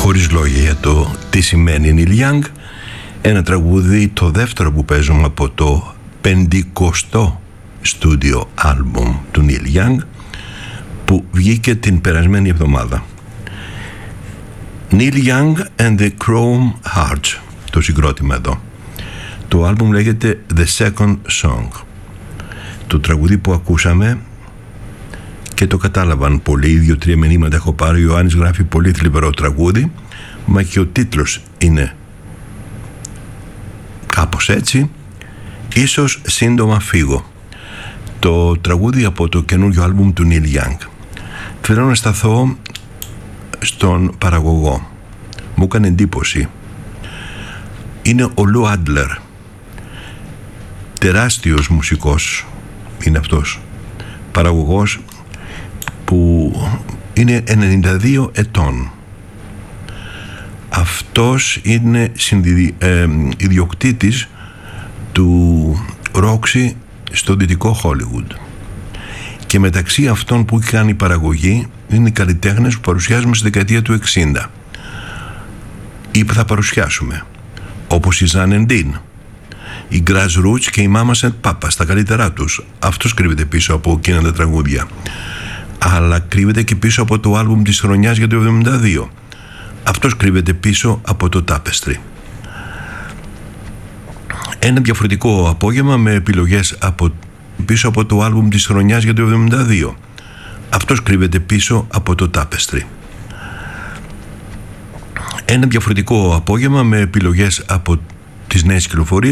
χωρίς λόγια για το τι σημαίνει Neil Young. Ένα τραγούδι, το δεύτερο που παίζουμε από το 50ο στούντιο άλμπουμ του Neil Young, που βγήκε την περασμένη εβδομάδα. Neil Young and the Chrome Hearts, το συγκρότημα εδώ. Το άλμπουμ λέγεται The Second Song. Το τραγούδι που ακούσαμε, και το κατάλαβαν πολλοί, 2-3 μηνύματα έχω πάρει. Ο Ιωάννης γράφει πολύ θλιβερό τραγούδι, μα και ο τίτλος είναι κάπως έτσι. Ίσως σύντομα φύγω. Το τραγούδι από το καινούργιο άλμπουμ του Neil Young. Θέλω να σταθώ στον παραγωγό. Μου έκανε εντύπωση. Είναι ο Λου Άντλερ. Τεράστιος μουσικός είναι αυτός. Παραγωγός που είναι 92 ετών. Αυτός είναι ιδιοκτήτης του Roxy στο δυτικό Hollywood. Και μεταξύ αυτών που έχει κάνει παραγωγή είναι οι καλλιτέχνες που παρουσιάζουμε στη δεκαετία του 60 ή που θα παρουσιάσουμε, όπως η Ζαν Ντίν, η Grassroots και η Mamas and Papas, τα καλύτερά τους. Αυτός κρύβεται πίσω από εκείνα τα τραγούδια, αλλά κρύβεται και πίσω από το άλμπουμ της χρονιάς για το 72. Αυτός κρύβεται πίσω από το Tapestry. Ένα διαφορετικό απόγευμα με επιλογές πίσω από το άλμπουμ της χρονιάς για το 72. Αυτός κρύβεται πίσω από το Tapestry. Ένα διαφορετικό απόγευμα με επιλογές από τις νέες κυκλοφορίες.